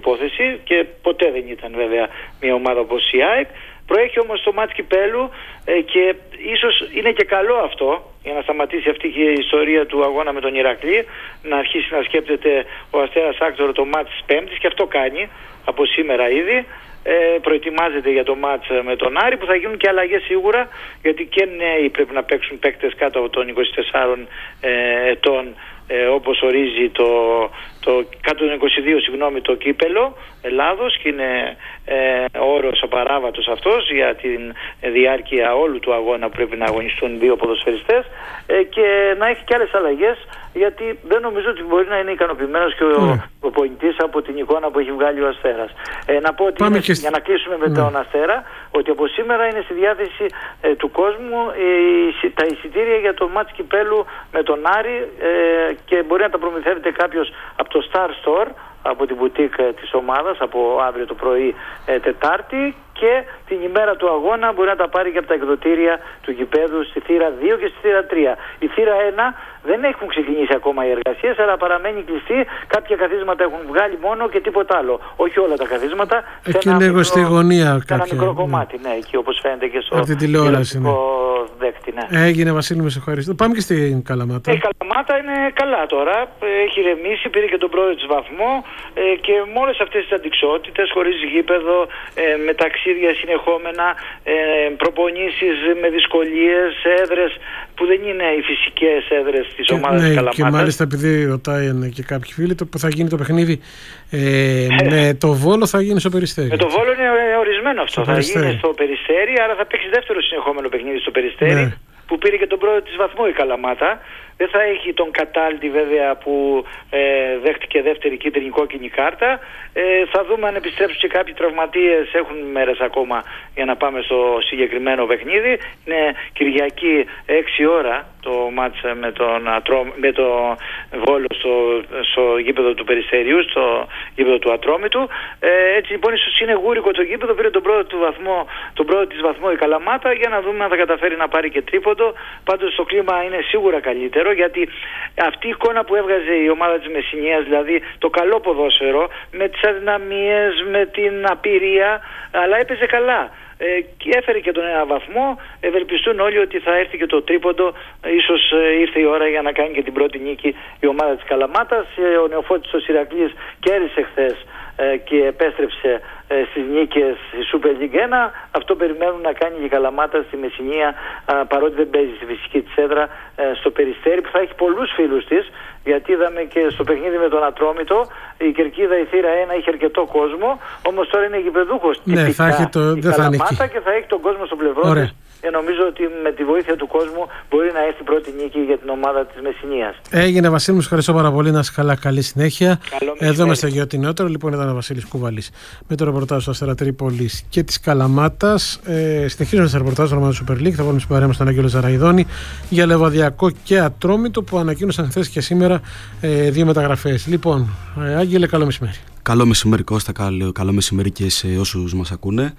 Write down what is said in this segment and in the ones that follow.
υπόθεση και ποτέ δεν ήταν βέβαια μια ομάδα όπως η ΑΕΚ. Προέχει όμως το μάτς κυπέλου και ίσως είναι και καλό αυτό για να σταματήσει αυτή η ιστορία του αγώνα με τον Ηρακλή, να αρχίσει να σκέπτεται ο Αστέρας Άκτορο το μάτς της Πέμπτης, και αυτό κάνει από σήμερα ήδη. Προετοιμάζεται για το μάτς με τον Άρη, που θα γίνουν και αλλαγές σίγουρα, γιατί και νέοι πρέπει να παίξουν παίκτες κάτω από των 24 ετών, όπως ορίζει κάτω των 22 το κύπελο Ελλάδος, και είναι όρος απαράβατος αυτός για τη διάρκεια όλου του αγώνα που πρέπει να αγωνιστούν δύο ποδοσφαιριστές, και να έχει και άλλες αλλαγές, γιατί δεν νομίζω ότι μπορεί να είναι ικανοποιημένος και ο προπονητής από την εικόνα που έχει βγάλει ο Αστέρας. Να πω ότι για να κλείσουμε με τον Αστέρα, ότι από σήμερα είναι στη διάθεση του κόσμου τα εισιτήρια για το μάτς κυπέλου με τον Άρη, και μπορεί να τα προμηθεύεται κάποιος από το Star Store, από την μπουτίκ της ομάδας, από αύριο το πρωί Τετάρτη, και την ημέρα του αγώνα μπορεί να τα πάρει και από τα εκδοτήρια του γηπέδου στη θύρα 2 και στη θύρα 3. Η θύρα 1 δεν έχουν ξεκινήσει ακόμα οι εργασίες, αλλά παραμένει κλειστή. Κάποια καθίσματα έχουν βγάλει μόνο και τίποτα άλλο. Όχι όλα τα καθίσματα. Εκεί λίγο στη γωνία ένα μικρό κομμάτι, ναι, εκεί όπως φαίνεται και στο τηλεόραση. Δέκτη, ναι. Έγινε, Βασίλη, με συγχωρείς. Πάμε και στην Καλαμάτα. Η Καλαμάτα είναι καλά τώρα. Έχει ηρεμήσει, πήρε και τον πρώτο της βαθμό, και με όλες αυτές τις αντικσότητες, χωρίς γήπεδο, με ταξίδια συνεχόμενα, προπονήσεις με δυσκολίες, έδρες που δεν είναι οι φυσικές έδρες της ομάδας της Καλαμάτας. Και μάλιστα, επειδή ρωτάει και κάποιοι φίλοι, που θα γίνει το παιχνίδι με το Βόλο, θα γίνει στο Περιστέρι. Με το Βόλο είναι ορισμένο αυτό. Θα γίνει στο Περιστέρι, άρα θα παίξει δεύτερο συνεχόμενο παιχνίδι στο Περιστέρι, που πήρε και τον πρώτο της βαθμό η Καλαμάτα. Δεν θα έχει τον Κατάλτη βέβαια, που δέχτηκε δεύτερη κίτρινη κόκκινη κάρτα. Θα δούμε αν επιστρέψουν και κάποιοι τραυματίες. Έχουν μέρες ακόμα για να πάμε στο συγκεκριμένο παιχνίδι. Είναι Κυριακή 6 ώρα το μάτς με το Βόλο στο γήπεδο του Περιστεριού, στο γήπεδο του Ατρόμητου. Έτσι λοιπόν ίσως είναι γούρικο το γήπεδο. Πήρε τον πρώτο της βαθμό η Καλαμάτα, για να δούμε αν θα καταφέρει να πάρει και τρίποντο. Πάντως το κλίμα είναι σίγουρα καλύτερο, γιατί αυτή η εικόνα που έβγαζε η ομάδα της Μεσσηνίας, δηλαδή το καλό ποδόσφαιρο με τις αδυναμίες, με την απειρία, αλλά έπαιζε καλά. Και έφερε και τον ένα βαθμό. Ευελπιστούν όλοι ότι θα έρθει και το τρίποντο. Ίσως ήρθε η ώρα για να κάνει και την πρώτη νίκη η ομάδα της Καλαμάτας. Ο Νεοφώτης ο Ηρακλής κέρδισε χθες και επέστρεψε στις νίκες στη Super League 1. Αυτό περιμένουν να κάνει και η Καλαμάτα στη Μεσσηνία, παρότι δεν παίζει στη φυσική της έδρα, στο Περιστέρι, που θα έχει πολλούς φίλους της, γιατί είδαμε και στο παιχνίδι με τον Ατρόμητο η κερκίδα η θύρα 1 είχε αρκετό κόσμο, όμως τώρα είναι γηπεδούχος η Καλαμάτα και θα έχει τον κόσμο στο πλευρό της. Νομίζω ότι με τη βοήθεια του κόσμου μπορεί να έρθει πρώτη νίκη για την ομάδα της Μεσσηνίας. Έγινε, Βασίλη, μου ευχαριστώ πάρα πολύ. Να είσαι καλά, καλή συνέχεια. Εδώ είμαστε για ό,τι νεότερο. Λοιπόν, ήταν ο Βασίλης Κουβαλής με το ρεπορτάζ του Αστέρα Τρίπολης και της Καλαμάτας. Συνεχίζουμε τα ρεπορτάζ του Ρωμανού Super League. Θα βάλουμε στην παρέα μας τον Άγγελο Ζαραϊδόνη για Λεβαδιακό και Ατρόμητο, που ανακοίνωσαν χθες και σήμερα δύο μεταγραφές. Λοιπόν, Άγγελε, καλό μεσημέρι. Καλό μεσημέρι, Κώστα. Καλό μεσημέρι και σε όσους μας ακούνε.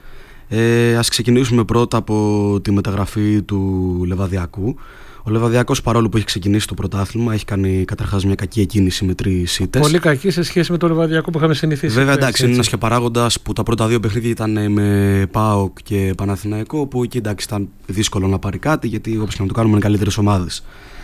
Ας ξεκινήσουμε πρώτα από τη μεταγραφή του Λεβαδιακού. Ο Λεβαδιακός, παρόλο που έχει ξεκινήσει το πρωτάθλημα, έχει κάνει καταρχάς μια κακή εκκίνηση με 3 ήττες. Πολύ κακή σε σχέση με το Λεβαδιακό που είχαμε συνηθίσει. Βέβαια, εντάξει, είναι ένας και παράγοντας που τα πρώτα δύο παιχνίδια ήταν με ΠΑΟΚ και Παναθηναϊκό, που εκεί εντάξει ήταν δύσκολο να πάρει κάτι, γιατί όπως και να το κάνουμε είναι καλύτερες ομάδες.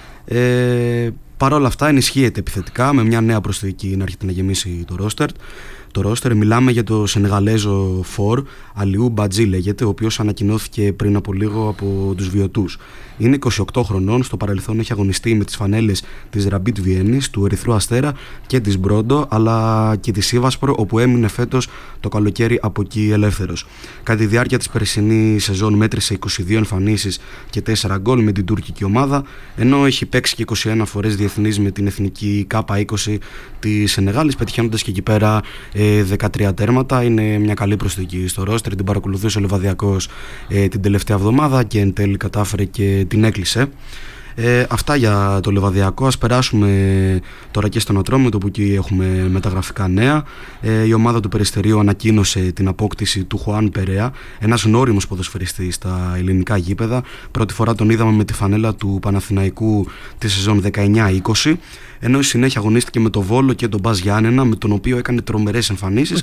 Παρ' όλα αυτά ενισχύεται επιθετικά με μια νέα προσθήκη να έρχεται να γεμίσει το ρόστερ. Μιλάμε για το Σενεγαλέζο Φορ, Αλιού Μπατζή λέγεται, ο οποίος ανακοινώθηκε πριν από λίγο από τους Βιωτούς. Είναι 28 χρονών, στο παρελθόν έχει αγωνιστεί με τις φανέλες της Ραμπίτ Βιέννης, του Ερυθρού Αστέρα και της Μπρόντο, αλλά και της Σίβασπρο, όπου έμεινε φέτος το καλοκαίρι από εκεί ελεύθερος. Κατά τη διάρκεια της περσινής σεζόν μέτρησε 22 εμφανίσεις και 4 γκολ με την τουρκική ομάδα, ενώ έχει παίξει και 21 φορές διεθνής με την εθνική K20 της Σενεγάλης, πετυχαίνοντας και εκεί πέρα 13 τέρματα. Είναι μια καλή προσθήκη στο ρόστερ. Την παρακολουθούσε ο Λεβαδιακός την τελευταία εβδομάδα και εν τέλει κατάφερε και την έκλεισε. Αυτά για το Λεβαδιακό. Ας περάσουμε τώρα και στον Ατρόμητο, που εκεί έχουμε μεταγραφικά νέα. Η ομάδα του Περιστερίου ανακοίνωσε την απόκτηση του Χουάν Περέα, ένας γνώριμος ποδοσφαιριστής στα ελληνικά γήπεδα. Πρώτη φορά τον είδαμε με τη φανέλα του Παναθηναϊκού τη σεζόν 19-20, ενώ συνέχεια αγωνίστηκε με το Βόλο και τον Μπας Γιάννενα, με τον οποίο έκανε τρομερές εμφανίσεις.